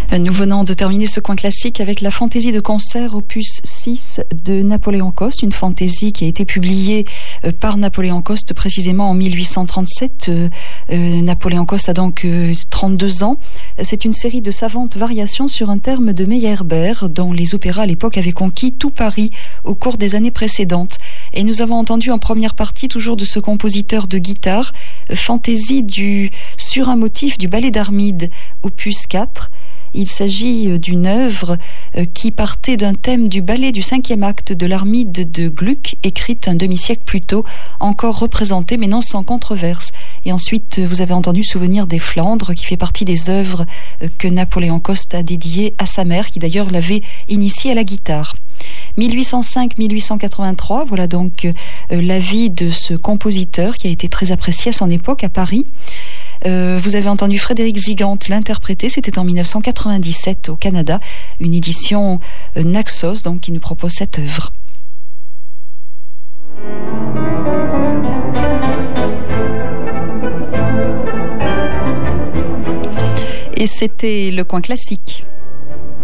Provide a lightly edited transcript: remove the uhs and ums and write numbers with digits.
Nous venons de terminer ce coin classique avec la fantaisie de concert opus 6 de Napoléon Coste, une fantaisie qui a été publiée par Napoléon Coste précisément en 1837. Napoléon Coste a donc 32 ans. C'est une série de savantes variations sur un terme de Meyerbeer dont les opéras à l'époque avaient conquis tout Paris au cours des années précédentes. Et nous avons entendu en première partie, toujours de ce compositeur de guitare, fantaisie sur un motif du ballet d'Armide, opus 4. Il s'agit d'une œuvre qui partait d'un thème du ballet du 5e acte de l'Armide de Gluck, écrite un demi-siècle plus tôt, encore représentée mais non sans controverse. Et ensuite, vous avez entendu Souvenir des Flandres, qui fait partie des œuvres que Napoléon Coste a dédiées à sa mère, qui d'ailleurs l'avait initié à la guitare. 1805-1883, voilà donc la vie de ce compositeur qui a été très apprécié à son époque à Paris. Vous avez entendu Frédéric Zigant l'interpréter, c'était en 1997 au Canada, une édition Naxos donc, qui nous propose cette œuvre. Et c'était le coin classique.